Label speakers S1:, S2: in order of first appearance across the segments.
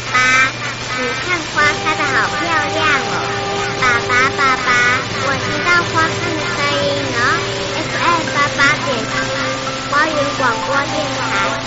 S1: 爸，你看花开得好漂亮哦！爸爸，爸爸，我知道花开的声音哦。FM88.7花园广播电台。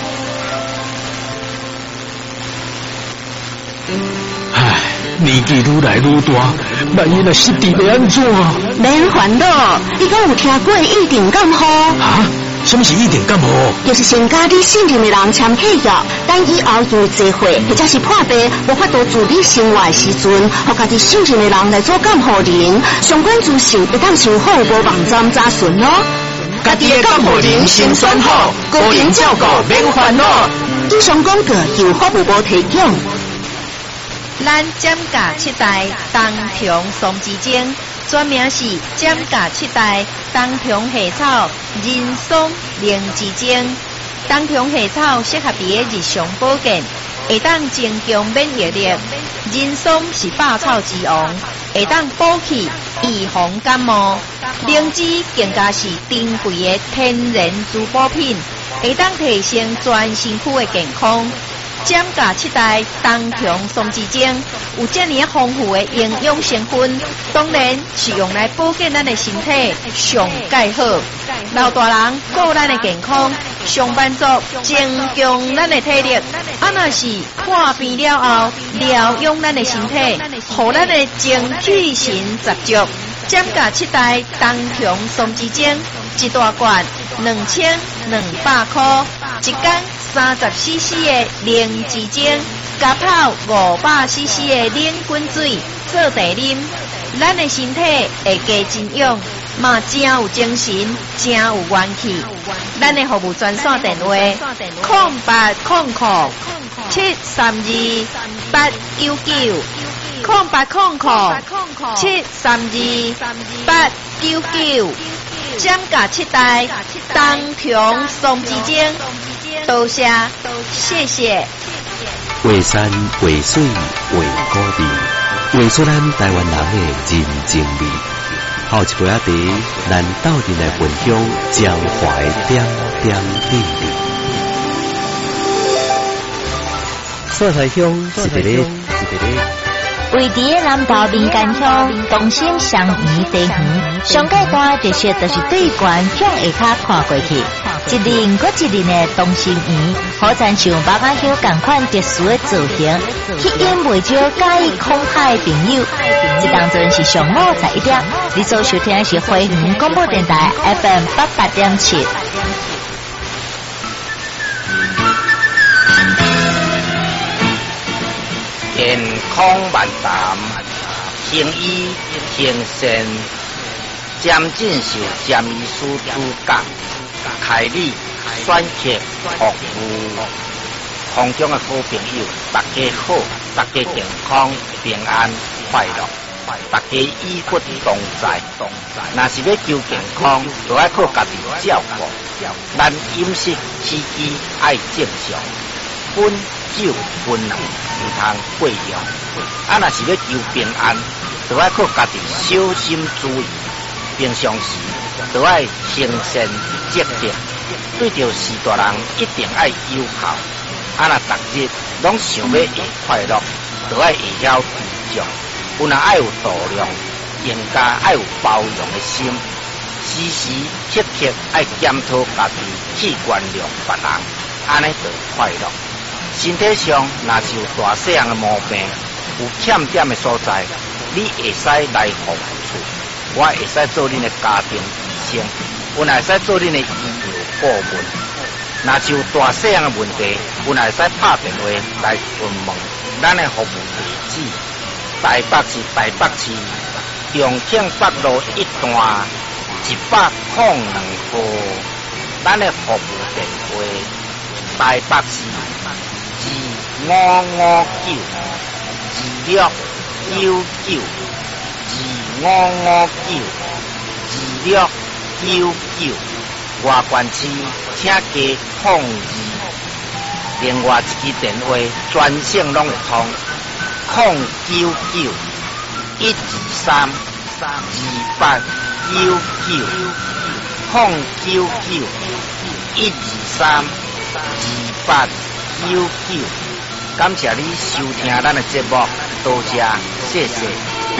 S2: 唉，年纪愈来愈大，万一若失智要安怎？
S3: 免烦恼，你敢有听过一定感冒？
S2: 啊？什么是一定感冒？
S3: 就是先甲你信任的人签契约，等以后因为聚会或者是破病无法度自理生活的时阵，互家己信任的人来做监护人。相关资讯会当上户部网站查询哦。
S2: 家己的监护人先选好，个人照顾免烦恼。
S3: 以上广告由法务部提供。
S4: 咱减价7代东平松枝精，专名是减价7代东平夏草人松灵枝精。东平夏草适合伫日常保健，会当增强免疫力。人松是百草之王，会当补气预防感冒。灵芝更加是珍贵的天然珠宝品，会当提升全身躯的健康。减价7代东平松枝精有这么丰富的营养成分，当然是用来保健咱的身体上介好。老大人顾咱的健康，上班族增强咱的体力，啊那是破病了后疗养咱的身体，互咱的精气神十足。减价7代东平松枝精一大罐2200块，一天30cc 的灵芝精，加泡500cc 的冷滚水做茶啉，咱的身体会加增氧，嘛真有精神，真有元气。咱的服务专线电话：0800-732-899，0800-732-899，减价7代东平松枝精。多谢，谢谢。
S5: 画山画水画古味，画出咱台湾人的人情味。好一杯仔茶，咱斗阵来分享江淮点点滴滴。
S6: 所在乡是一个。
S7: 位伫南投民间乡东兴双园地园，上界大特色就是对关向下骹看过去，一年搁一年的东兴园，好亲像马鞍乡同款特殊的造型，吸引袂少介意空海的朋友。这当阵是上午11点，你所收听的是花园广播电台 FM88.7。
S8: 健康万谈，行医行善，占诊受占医师主讲，开理选客服务，空中的好朋友，大家好，大家健康平安快乐，大家医骨同在。若是要求健康，就要靠家己照顾，咱饮食起居爱正常，分酒分量，唔通过量。若是要求平安，就要靠家己小心注意。平常时就要行善积德，对着士大人一定要友好。若逐日拢想要会快乐，就要会晓知足。有若爱有度量，更加爱有包容的心，时时刻刻爱检讨家己器官量别人，安尼就快乐。身体上若是有大细样的毛病，有欠点的所在，你会使来服务处，我会使做恁的家庭医生，我会使做恁的医疗顾问。若是有大细样的问题，我会使拍电话来询问。咱的服务地址：台北市重庆北路1段102号。咱的服务电话：台北市2559，2559，2559，外县市请加控2。另外一支电话专线拢会通，099-123-2899，099-123-2899。 感谢你收听咱的节目，多谢，谢谢。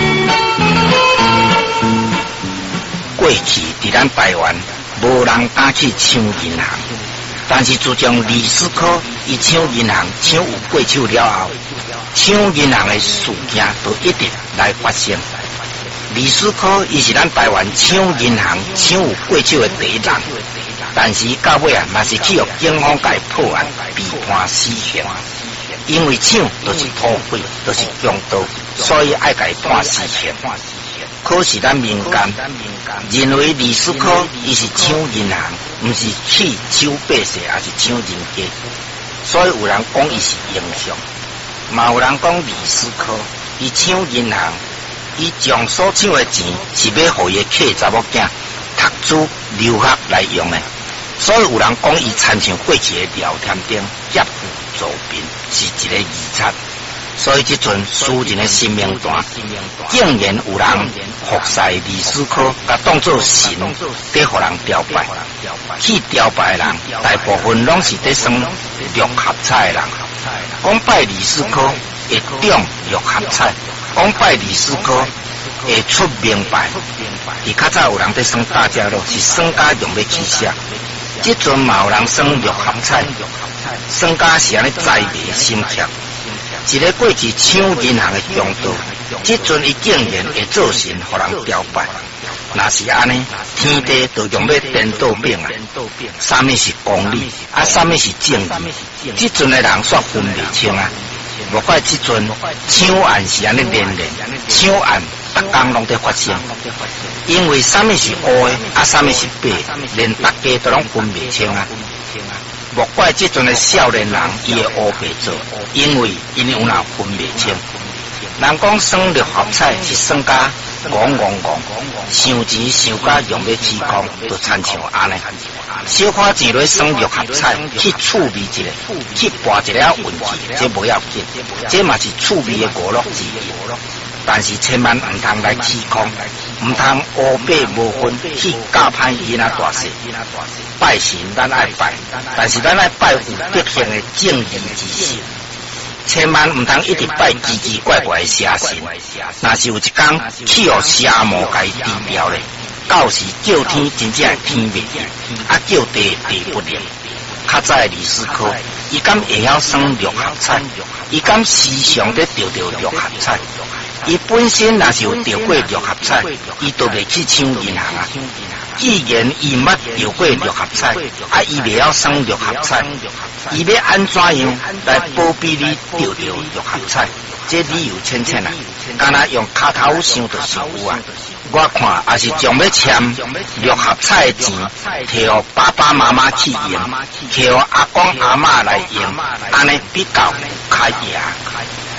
S8: 过去伫咱台湾，无人敢去抢银行，但是自从李斯科伊抢银行抢有过手了后，抢银行的事件就一直来发生。李斯科伊是咱台湾抢银行抢有过手的第一人，但是到尾啊，嘛是去予警方甲伊破案，被判死刑。因为抢就是土匪，就是强盗，所以爱甲伊判死刑。可是咱民间认为李斯科伊是抢银行，毋是去抢百姓，也是抢人家，所以有人讲伊是英雄，嘛有人讲李斯科伊抢银行，伊将所抢的钱是要互伊客查某囝读书留学来用的，所以有人讲伊参像过去的聊天顶劫富济贫，是一个遗产。所以这阵私人的生命段，竟然有人服侍李斯科，甲当作神，在互人雕拜。去雕拜的人，大部分拢是在算六合彩的人。讲拜李斯科会中六合彩，讲拜李斯科会出名牌。而较早有人在算大家乐，是算家用要起痧。这阵嘛有人算六合彩，算家是安尼栽迷心切。一个过去抢银行的强盗，这阵伊竟然会做神，互人雕拜。若是安尼，天地都用要颠倒命啊！什么是公理，啊，什么是正义？这阵的人煞分袂清啊！莫怪这阵抢案是安尼连连，抢案逐工拢在发生。因为什么是黑的，啊，什么是白，连大家都拢分袂清啊！莫怪这阵的少年人伊会黑白做，因为因有人分袂清。人讲算六合彩是算家戆，想钱想家用要起空，就参像安尼。小花钱来算六合彩，去趣味一下，去博一个运气，这无要紧，这嘛是趣味的娱乐之一。但是千万唔通来起空，唔通黑白无分去教歹囡仔大细。拜神咱爱拜，但是咱爱拜有德行的正义之神。千万唔通一直拜奇奇怪怪的邪神，若是有一天去予邪魔甲伊治疗咧，到时叫天真正天袂灵，啊叫地地不灵。较早的李斯科，伊敢会晓算六合彩，伊敢时常在钓六合彩。伊本身若是有钓过六合彩，伊都袂去抢银行啊。既然伊捌钓过六合彩，啊，伊袂晓算六合彩，伊要安怎样来保庇你钓六合彩？这理由千千啊，敢若用骹头想就是有啊。我看也是将要签六合彩的钱，摕予爸爸妈妈去用，摕予阿公阿嬷来用，安尼比较开野。